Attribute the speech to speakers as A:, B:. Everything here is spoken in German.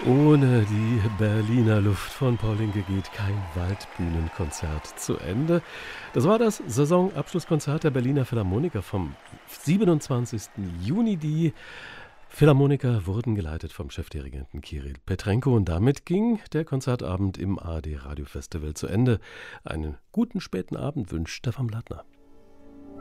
A: Ohne die Berliner Luft von Paul Linke geht kein Waldbühnenkonzert zu Ende. Das war das Saisonabschlusskonzert der Berliner Philharmoniker vom 27. Juni. Die Philharmoniker wurden geleitet vom Chefdirigenten Kirill Petrenko und damit ging der Konzertabend im ARD Radio Festival zu Ende. Einen guten späten Abend wünscht Stefan Blattner.